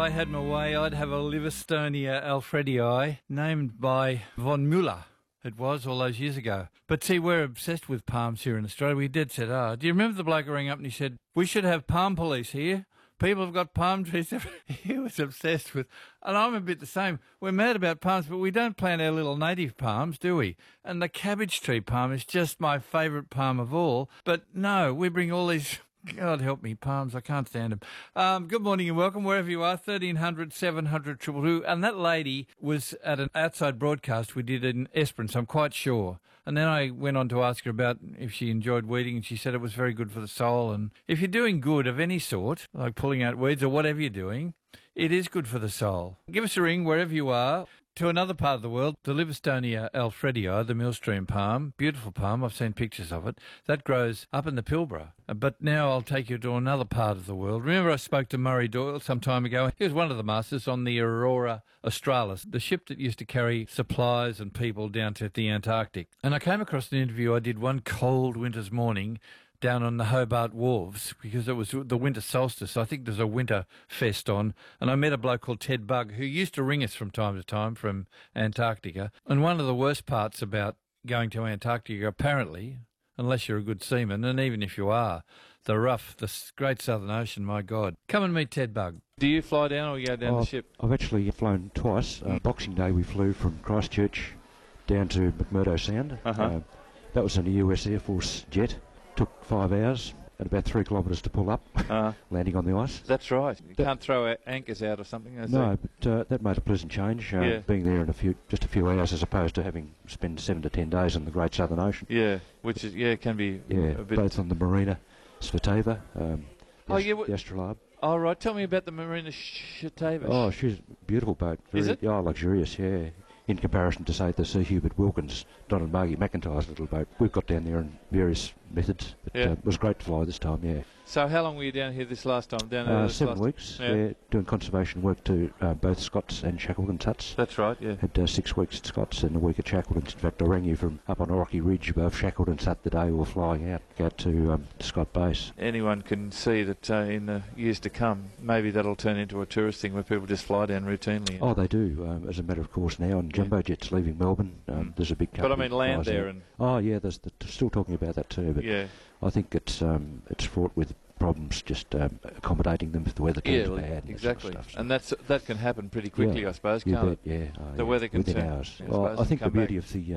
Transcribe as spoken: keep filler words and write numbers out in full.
I had my way, I'd have a Liverstonia alfredii named by von Müller. It was all those years ago. But see, we're obsessed with palms here in Australia. We dead set are. Do you remember the bloke who rang up and he said, we should have palm police here? People have got palm trees. He was obsessed with, and I'm a bit the same. We're mad about palms, but we don't plant our little native palms, do we? And the cabbage tree palm is just my favourite palm of all. But no, we bring all these, God help me, palms, I can't stand them. Um, good morning and welcome, wherever you are, thirteen hundred, seven hundred, two two two. And that lady was at an outside broadcast we did in Esperance, I'm quite sure. And then I went on to ask her about if she enjoyed weeding, and she said it was very good for the soul. And if you're doing good of any sort, like pulling out weeds or whatever you're doing, it is good for the soul. Give us a ring wherever you are. To another part of the world, the Liverstonia alfredii, the millstream palm, beautiful palm, I've seen pictures of it, that grows up in the Pilbara. But now I'll take you to another part of the world. Remember I spoke to Murray Doyle some time ago? He was one of the masters on the Aurora Australis, the ship that used to carry supplies and people down to the Antarctic. And I came across an interview I did one cold winter's morning down on the Hobart Wharves, because it was the winter solstice. I think there's a winter fest on, and I met a bloke called Ted Bugg, who used to ring us from time to time from Antarctica. And one of the worst parts about going to Antarctica, apparently, unless you're a good seaman, and even if you are, the rough, the great Southern Ocean, my God. Come and meet Ted Bugg. Do you fly down or you go down oh, the ship? I've actually flown twice. Uh, Boxing Day we flew from Christchurch down to McMurdo Sound. Uh-huh. Uh, that was in a U S Air Force jet. Took five hours and about three kilometres to pull up, uh, landing on the ice. That's right. You that, can't throw anchors out or something. No, but uh, that made a pleasant change, uh, yeah. being there in a few, just a few hours as opposed to having spent seven to ten days in the Great Southern Ocean. Yeah, which is yeah can be yeah, a bit both on the Marina Svatava, um, the, oh, Ast- yeah, w- the Astrolabe. Oh, right. Tell me about the Marina Svatava. Oh, she's a beautiful boat. Very, is it? Yeah, luxurious, yeah. In comparison to, say, the Sir Hubert Wilkins, Don and Margie McIntyre's little boat. We've got down there in various methods, but yeah. uh, it was great to fly this time, yeah. So how long were you down here this last time? Down there uh, this seven last weeks, yeah. yeah, doing conservation work to uh, both Scott's and Shackleton's huts. That's right, yeah. Had uh, six weeks at Scott's and a week at Shackleton's. In fact, I rang you from up on a rocky ridge above Shackleton's hut the day we were flying out, out to um, Scott Base. Anyone can see that uh, in the years to come, maybe that'll turn into a tourist thing where people just fly down routinely. Oh, they do, um, as a matter of course now, and jumbo yeah. jets leaving Melbourne. Um, mm. There's a big But I mean land there. and Oh, yeah, there's the, still talking about that too, but yeah. I think it's um, it's fraught with problems just um, accommodating them if the weather turns yeah, well, bad. And exactly. That sort of stuff, so. And that's that can. happen pretty quickly, yeah, I suppose, you can't bet, it? yeah. Uh, the yeah, weather can within turn. hours. I well, I think the beauty back. of the